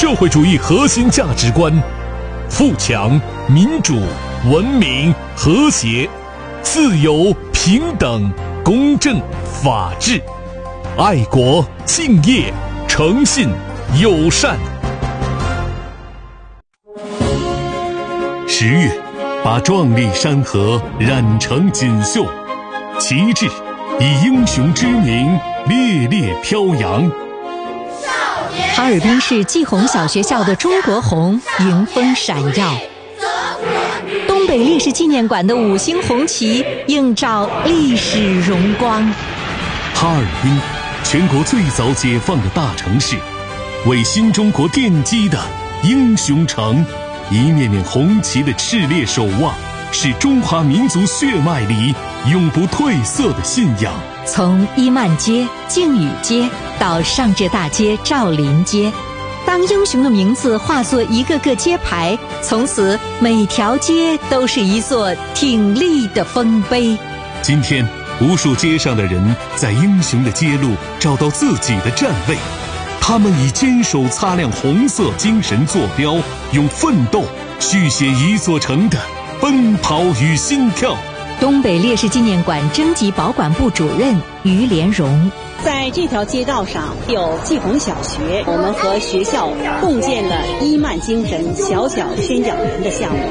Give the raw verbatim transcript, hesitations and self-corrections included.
社会主义核心价值观：富强、民主、文明、和谐、自由、平等、公正、法治、爱国、敬业、诚信、友善。十月，把壮丽山河染成锦绣，旗帜以英雄之名烈烈飘扬。 哈尔滨市季红小学校的中国红迎风闪耀，东北烈士纪念馆的五星红旗映照历史荣光。 哈尔滨，全国最早解放的大城市，为新中国奠基的英雄城。一面面红旗的炽烈守望，是中华民族血脉里永不褪色的信仰。 从伊曼街、靖宇街到上浙大街、赵林街，当英雄的名字化作一个个街牌，从此每条街都是一座挺立的丰碑。 今天，无数街上的人在英雄的街路找到自己的站位，他们以坚守擦亮红色精神坐标，用奋斗续写一座城的奔跑与心跳。 东北烈士纪念馆征集保管部主任于连荣， 在这条街道上有季红小学，我们和学校共建了伊曼精神小小宣讲人的项目。